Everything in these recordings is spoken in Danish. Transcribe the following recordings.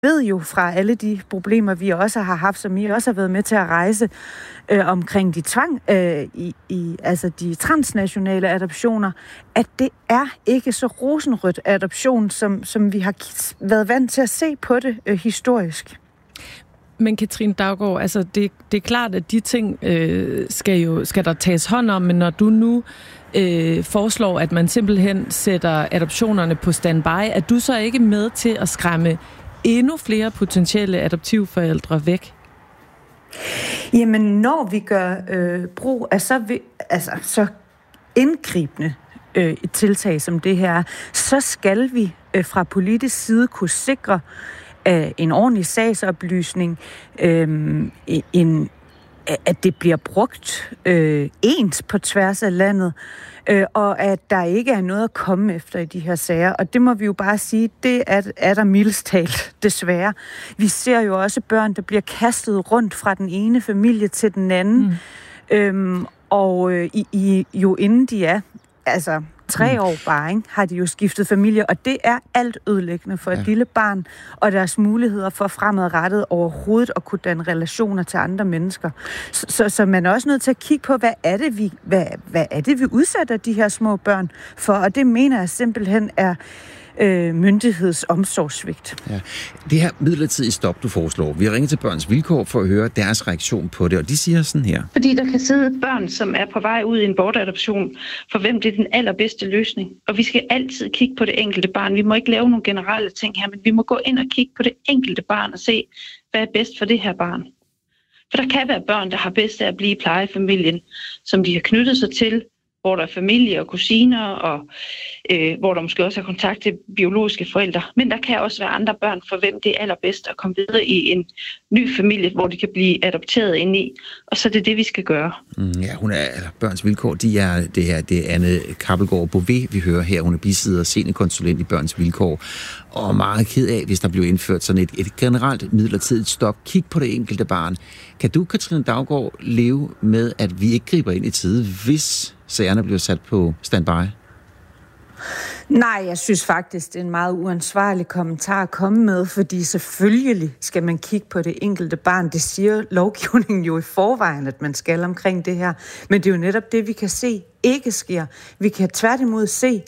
ved jo fra alle de problemer, vi også har haft, som I også har været med til at rejse omkring de altså de transnationale adoptioner, at det er ikke så rosenrødt adoption, som vi har været vant til at se på det historisk. Men Katrine Daugaard, altså det er klart, at de ting skal der tages hånd om, men når du nu foreslår, at man simpelthen sætter adoptionerne på standby, er du så ikke med til at skræmme endnu flere potentielle adoptivforældre væk? Jamen, når vi gør brug af så indgribende et tiltag som det her, så skal vi fra politisk side kunne sikre en ordentlig sagsoplysning, at det bliver brugt ens på tværs af landet, og at der ikke er noget at komme efter i de her sager. Og det må vi jo bare sige, det er der mildest talt, desværre. Vi ser jo også børn, der bliver kastet rundt fra den ene familie til den anden, jo inden de er 3 år bare, ikke, har de jo skiftet familie, og det er alt ødelæggende for et lille barn, og deres muligheder for fremadrettet overhovedet at kunne danne relationer til andre mennesker. Så man er også nødt til at kigge på, hvad er det, vi udsætter de her små børn for, og det mener jeg simpelthen er myndighedsomsorgsvigt. Ja. Det her midlertidige stop, du foreslår, vi har ringet til Børns Vilkår for at høre deres reaktion på det, og de siger sådan her. Fordi der kan sidde børn, som er på vej ud i en bortadoption, for hvem det er den allerbedste løsning. Og vi skal altid kigge på det enkelte barn. Vi må ikke lave nogle generelle ting her, men vi må gå ind og kigge på det enkelte barn og se, hvad er bedst for det her barn. For der kan være børn, der har bedst af at blive i plejefamilien, som de har knyttet sig til, hvor der er familie og kusiner, og hvor der måske også er kontakt til biologiske forældre. Men der kan også være andre børn, for hvem det er allerbedst at komme videre i en ny familie, hvor de kan blive adopteret ind i. Og så er det, vi skal gøre. Børns Vilkår, det er Anne Kappelgaard-Bouvet, vi hører her. Hun er bisidder og seniorkonsulent i Børns Vilkår. Og meget ked af, hvis der bliver indført sådan et generelt midlertidigt stop. Kig på det enkelte barn. Kan du, Katrine Daugaard, leve med, at vi ikke griber ind i tide, hvis sagerne bliver sat på standby? Nej, jeg synes faktisk, det er en meget uansvarlig kommentar at komme med, fordi selvfølgelig skal man kigge på det enkelte barn. Det siger lovgivningen jo i forvejen, at man skal omkring det her. Men det er jo netop det, vi kan se ikke sker. Vi kan tværtimod se,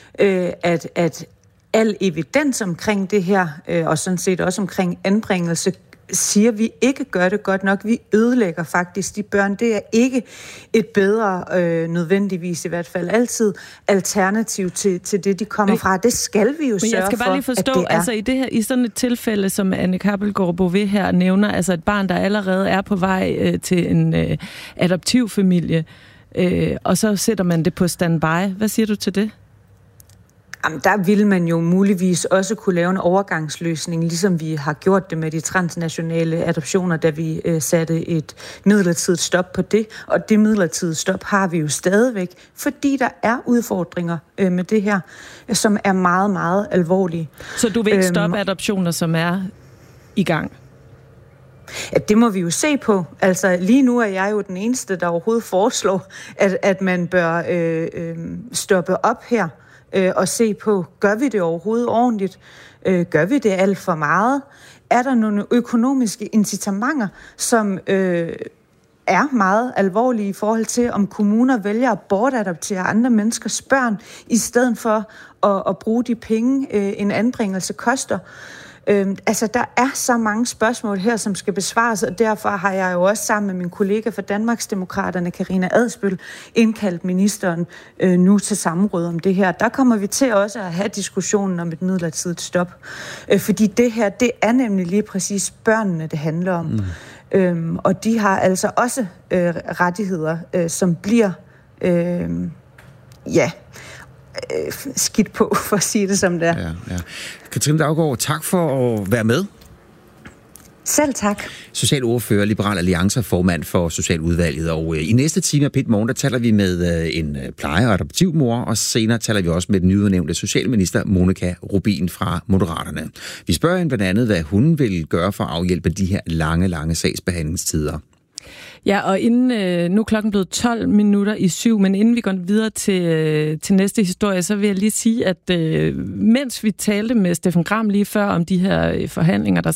at al evidens omkring det her, og sådan set også omkring anbringelse, siger, vi ikke gør det godt nok. Vi ødelægger faktisk de børn. Det er ikke et bedre, nødvendigvis i hvert fald altid, alternativ til det, de kommer fra. Det skal vi jo sørge for, jeg skal bare lige forstå, altså i sådan et tilfælde, som Anne Kappelgaard-Bouvet her nævner, altså et barn, der allerede er på vej til en adoptivfamilie, og så sætter man det på standby. Hvad siger du til det? Jamen, der vil man jo muligvis også kunne lave en overgangsløsning, ligesom vi har gjort det med de transnationale adoptioner, da vi satte et midlertidigt stop på det. Og det midlertidige stop har vi jo stadigvæk, fordi der er udfordringer med det her, som er meget, meget alvorlige. Så du vil ikke stoppe adoptioner, som er i gang? Ja, det må vi jo se på. Altså lige nu er jeg jo den eneste, der overhovedet foreslår, at man bør stoppe op her. Og se på, gør vi det overhovedet ordentligt? Gør vi det alt for meget? Er der nogle økonomiske incitamenter, som er meget alvorlige i forhold til, om kommuner vælger at bortadoptere andre menneskers børn, i stedet for at bruge de penge, en anbringelse koster? Der er så mange spørgsmål her, som skal besvares, og derfor har jeg jo også sammen med min kollega fra Danmarksdemokraterne, Karina Adsbøl, indkaldt ministeren nu til samråd om det her. Der kommer vi til også at have diskussionen om et midlertidigt stop, fordi det her, det er nemlig lige præcis børnene, det handler om. Og de har altså også rettigheder, som bliver skidt på, for at sige det som det er. Ja. Katrine Daugaard, tak for at være med. Selv tak. Socialordfører, Liberal Alliance, formand for Socialudvalget. Og i næste time af Pit Morgen, der taler vi med en pleje- og adoptivmor, og senere taler vi også med den nyudnævnte socialminister Monika Rubin fra Moderaterne. Vi spørger hende blandt andet, hvad hun vil gøre for at afhjælpe de her lange sagsbehandlingstider. Ja, og inden, nu er klokken blevet 7:12, men inden vi går videre til næste historie, så vil jeg lige sige, at mens vi talte med Steffen Gram lige før om de her forhandlinger, der